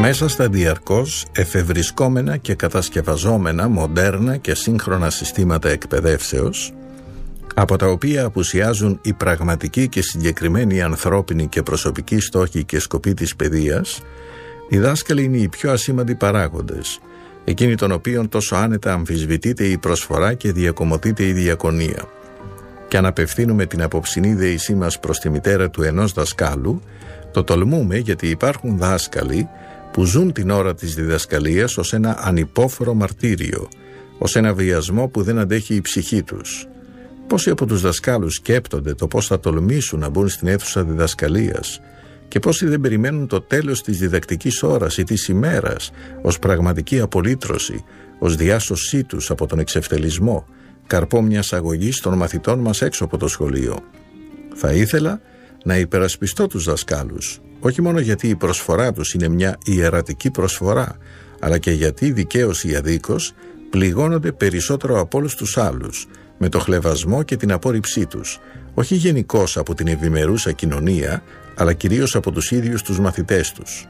Μέσα στα διαρκώς εφευρισκόμενα και κατασκευαζόμενα μοντέρνα και σύγχρονα συστήματα εκπαιδεύσεως, από τα οποία απουσιάζουν οι πραγματικοί και συγκεκριμένοι ανθρώπινοι και προσωπικοί στόχοι και σκοποί της παιδείας, οι δάσκαλοι είναι οι πιο ασήμαντοι παράγοντες, εκείνοι των οποίων τόσο άνετα αμφισβητείται η προσφορά και διακομωδείται η διακονία. Και αν απευθύνουμε την απόψινή δεησή μας προς τη μητέρα του ενός δασκάλου, το τολμούμε γιατί υπάρχουν δάσκαλοι που ζουν την ώρα της διδασκαλίας ως ένα ανυπόφορο μαρτύριο, ως ένα βιασμό που δεν αντέχει η ψυχή τους. Πόσοι από τους δασκάλους σκέπτονται το πώς θα τολμήσουν να μπουν στην αίθουσα διδασκαλίας και πόσοι δεν περιμένουν το τέλος της διδακτικής ώρας ή της ημέρας ως πραγματική απολύτρωση, ως διάσωσή τους από τον εξευτελισμό, καρπό μιας αγωγής των μαθητών μας έξω από το σχολείο. Θα ήθελα να υπερασπιστώ τους δασκάλους, όχι μόνο γιατί η προσφορά τους είναι μια ιερατική προσφορά, αλλά και γιατί δικαίως ή αδίκως πληγώνονται περισσότερο από όλους τους άλλους, με το χλευασμό και την απόρριψή τους, όχι γενικώς από την ευημερούσα κοινωνία, αλλά κυρίως από τους ίδιους τους μαθητές τους.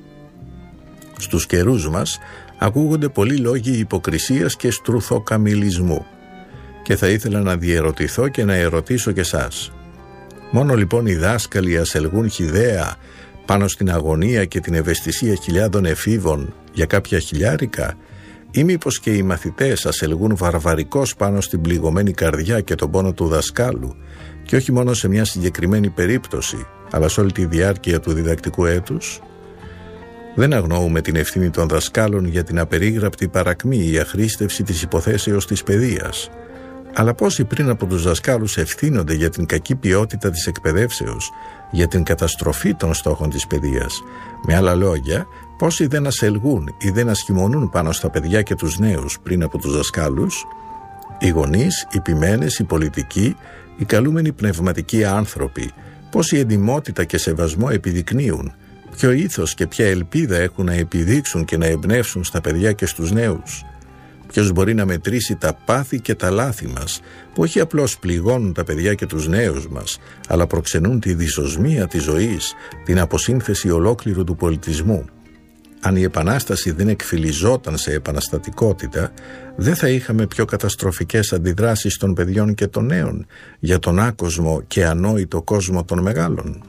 Στους καιρούς μας ακούγονται πολλοί λόγοι υποκρισίας και στρουθοκαμιλισμού και θα ήθελα να διερωτηθώ και να ερωτήσω και εσάς. Μόνο λοιπόν οι δάσκαλοι ασελγούν χυδαία πάνω στην αγωνία και την ευαισθησία χιλιάδων εφήβων για κάποια χιλιάρικα, ή μήπως και οι μαθητές ασελγούν βαρβαρικώς πάνω στην πληγωμένη καρδιά και τον πόνο του δασκάλου, και όχι μόνο σε μια συγκεκριμένη περίπτωση, αλλά σε όλη τη διάρκεια του διδακτικού έτους? Δεν αγνοούμε την ευθύνη των δασκάλων για την απερίγραπτη παρακμή ή αχρήστευση της υποθέσεως της παιδείας. Αλλά πόσοι πριν από τους δασκάλους ευθύνονται για την κακή ποιότητα της εκπαιδεύσεως, για την καταστροφή των στόχων της παιδείας? Με άλλα λόγια, πόσοι δεν ασελγούν ή δεν ασχημονούν πάνω στα παιδιά και τους νέους πριν από τους δασκάλους? Οι γονείς, οι ποιμένες, οι πολιτικοί, οι καλούμενοι πνευματικοί άνθρωποι, πόση εντιμότητα και σεβασμό επιδεικνύουν, ποιο ήθος και ποια ελπίδα έχουν να επιδείξουν και να εμπνεύσουν στα παιδιά και στους νέους? Ποιος μπορεί να μετρήσει τα πάθη και τα λάθη μας, που όχι απλώς πληγώνουν τα παιδιά και τους νέους μας, αλλά προξενούν τη δυσοσμία της ζωής, την αποσύνθεση ολόκληρου του πολιτισμού? Αν η Επανάσταση δεν εκφυλιζόταν σε επαναστατικότητα, δεν θα είχαμε πιο καταστροφικές αντιδράσεις των παιδιών και των νέων για τον άκοσμο και ανόητο κόσμο των μεγάλων?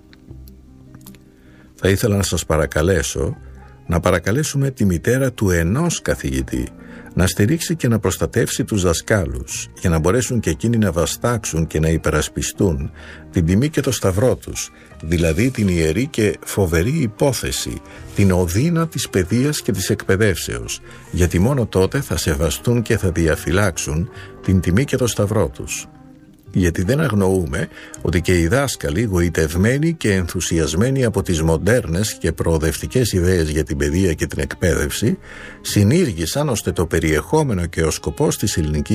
Θα ήθελα να σας παρακαλέσω να παρακαλέσουμε τη μητέρα του ενός καθηγητή να στηρίξει και να προστατεύσει τους δασκάλους, για να μπορέσουν και εκείνοι να βαστάξουν και να υπερασπιστούν την τιμή και το σταυρό τους, δηλαδή την ιερή και φοβερή υπόθεση, την οδύνα της παιδείας και της εκπαιδεύσεως, γιατί μόνο τότε θα σεβαστούν και θα διαφυλάξουν την τιμή και το σταυρό τους. Γιατί δεν αγνοούμε ότι και οι δάσκαλοι, γοητευμένοι και ενθουσιασμένοι από τις μοντέρνες και προοδευτικές ιδέες για την παιδεία και την εκπαίδευση, συνήργησαν ώστε το περιεχόμενο και ο σκοπός της ελληνικής